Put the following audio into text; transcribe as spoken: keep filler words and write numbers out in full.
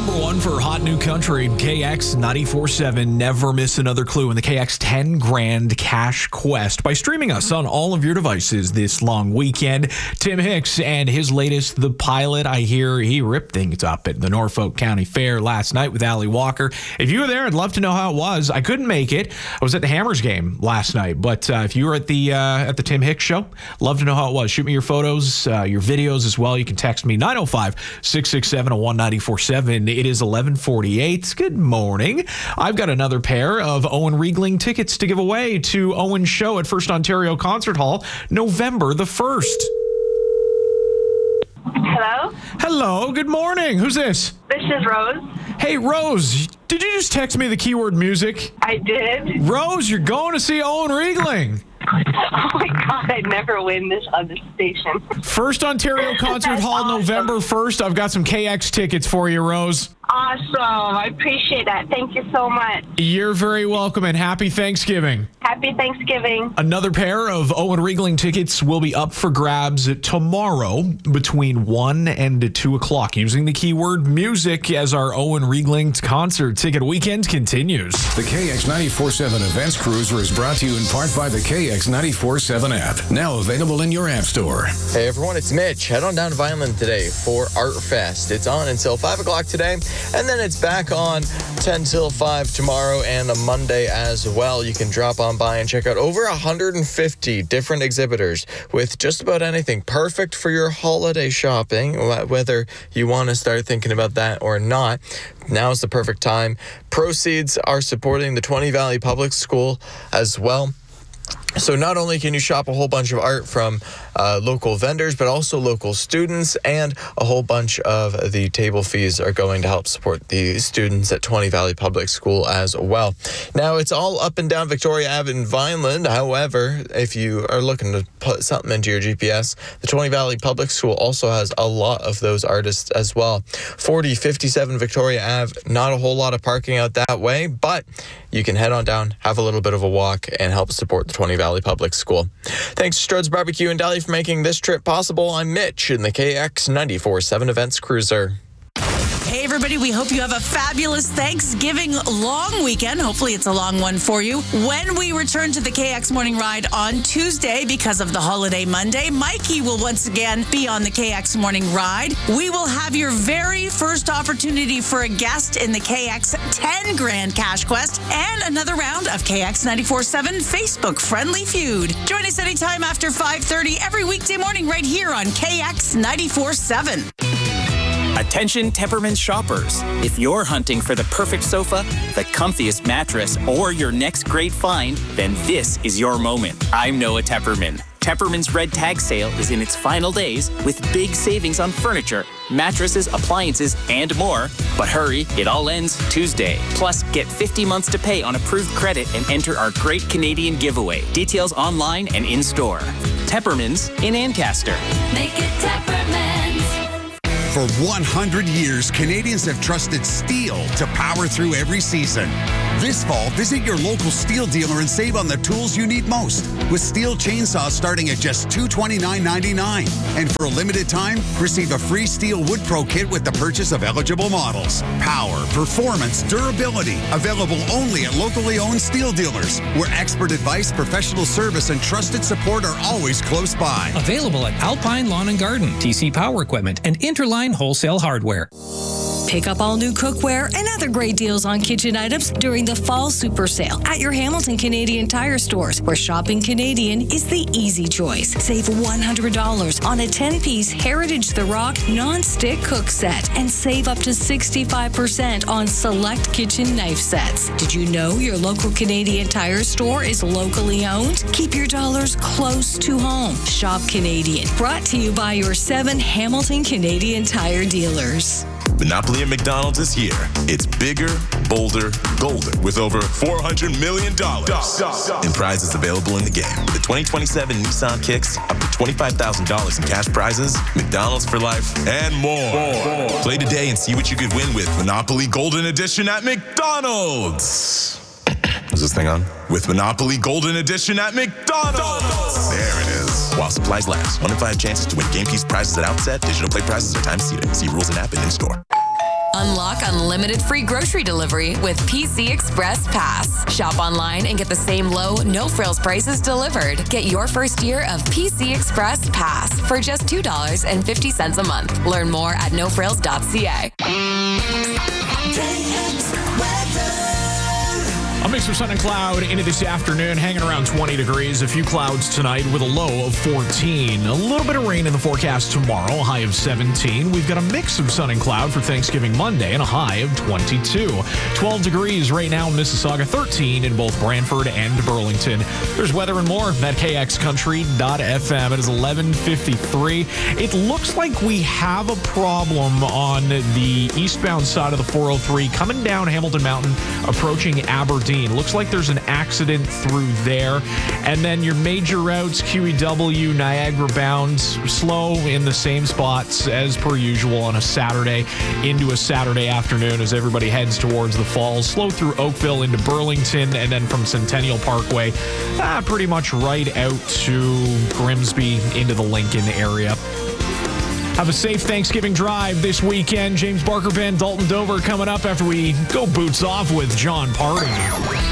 number one for hot new country, K X ninety-four seven. Never miss another clue in the K X ten grand cash quest by streaming us on all of your devices this long weekend. Tim Hicks and his latest, The Pilot. I hear he ripped things up at the Norfolk County Fair last night with Allie Walker. If you were there, I'd love to know how it was. I couldn't make it. I was at the Hammers game last night, but uh, if you were at the uh, at the Tim Hicks show, love to know how it was. Shoot me your photos, uh, your videos as well. You can text me nine oh five, six six seven, one nine four seven. It is eleven forty-eight. Good morning. I've got another pair of Owen Riegling tickets to give away to Owen's show at First Ontario Concert Hall, November the first. Hello? Hello, good morning. Who's this? This is Rose. Hey, Rose, did you just text me the keyword music? I did. Rose, you're going to see Owen Riegling. Oh my God, I'd never win this on this station. First Ontario Concert That's Hall, awesome. November first. I've got some K X tickets for you, Rose. Awesome. I appreciate that. Thank you so much. You're very welcome, and happy Thanksgiving. Happy Thanksgiving. Another pair of Owen Riegling tickets will be up for grabs tomorrow between one and two o'clock using the keyword music as our Owen Riegling concert ticket weekend continues. The K X ninety-four seven Events Cruiser is brought to you in part by the K X ninety-four seven app, now available in your app store. Hey everyone, it's Mitch. Head on down to Vineland today for Art Fest. It's on until five o'clock today, and then it's back on ten till five tomorrow and a Monday as well. You can drop on by and check out over one hundred fifty different exhibitors with just about anything. Perfect for your holiday shopping, whether you want to start thinking about that or not. Now is the perfect time. Proceeds are supporting the Twenty Valley Public School as well. So not only can you shop a whole bunch of art from uh, local vendors, but also local students, and a whole bunch of the table fees are going to help support the students at Twenty Valley Public School as well. Now, it's all up and down Victoria Avenue in Vineland. However, if you are looking to put something into your G P S, the Twenty Valley Public School also has a lot of those artists as well. forty fifty-seven Victoria Avenue, not a whole lot of parking out that way, but you can head on down, have a little bit of a walk, and help support the Twenty Valley Public School. Thanks to Strode's Barbecue and Deli for making this trip possible. I'm Mitch in the K X ninety-four seven Events Cruiser. Hey, everybody, we hope you have a fabulous Thanksgiving long weekend. Hopefully it's a long one for you. When we return to the K X Morning Ride on Tuesday, because of the holiday Monday, Mikey will once again be on the K X Morning Ride. We will have your very first opportunity for a guest in the K X ten grand Cash Quest and another round of K X ninety-four seven Facebook Friendly Feud. Join us anytime after five thirty every weekday morning right here on K X ninety-four seven. Attention Tepperman shoppers. If you're hunting for the perfect sofa, the comfiest mattress, or your next great find, then this is your moment. I'm Noah Tepperman. Tepperman's Red Tag Sale is in its final days with big savings on furniture, mattresses, appliances, and more. But hurry, it all ends Tuesday. Plus, get fifty months to pay on approved credit and enter our Great Canadian Giveaway. Details online and in-store. Tepperman's in Ancaster. Make it Tepperman's. For one hundred years, Canadians have trusted steel to power through every season. This fall, visit your local steel dealer and save on the tools you need most, with steel chainsaws starting at just two hundred twenty-nine ninety-nine. And for a limited time, receive a free Steel Wood Pro kit with the purchase of eligible models. Power, performance, durability, available only at locally owned steel dealers, where expert advice, professional service, and trusted support are always close by. Available at Alpine Lawn and Garden, T C Power Equipment, and Interline Wholesale Hardware. Pick up all new cookware and other great deals on kitchen items during the Fall Super Sale at your Hamilton Canadian Tire stores, where shopping Canadian is the easy choice. Save one hundred dollars on a ten-piece Heritage The Rock non-stick cook set and save up to sixty-five percent on select kitchen knife sets. Did you know your local Canadian Tire store is locally owned? Keep your dollars close to home. Shop Canadian. Brought to you by your seven Hamilton Canadian Tire dealers. Monopoly at McDonald's is here. It's bigger, bolder, golden, with over four hundred million dollars in prizes available in the game. The twenty twenty-seven Nissan Kicks, up to twenty-five thousand dollars in cash prizes, McDonald's for life, and more. more. Play today and see what you could win with Monopoly Golden Edition at McDonald's. Is this thing on? With Monopoly Golden Edition at McDonald's. There it is. While supplies last. One in five chances to win game piece prizes at outset. Digital play prizes are time seated. See rules and app and in store. Unlock unlimited free grocery delivery with P C Express Pass. Shop online and get the same low, no-frills prices delivered. Get your first year of P C Express Pass for just two dollars and fifty cents a month. Learn more at no frills dot c a. A mix of sun and cloud into this afternoon, hanging around twenty degrees. A few clouds tonight with a low of fourteen. A little bit of rain in the forecast tomorrow, a high of seventeen. We've got a mix of sun and cloud for Thanksgiving Monday and a high of twenty-two. twelve degrees right now in Mississauga, thirteen in both Brantford and Burlington. There's weather and more at k x country dot f m. It is eleven fifty-three. It looks like we have a problem on the eastbound side of the four oh three coming down Hamilton Mountain, approaching Aberdeen. Looks like there's an accident through there. And then your major routes, Q E W, Niagara bound, slow in the same spots as per usual on a Saturday into a Saturday afternoon as everybody heads towards the falls. Slow through Oakville into Burlington, and then from Centennial Parkway, ah, pretty much right out to Grimsby into the Lincoln area. Have a safe Thanksgiving drive this weekend. James Barker Band, Dalton Dover coming up after we go boots off with John Party.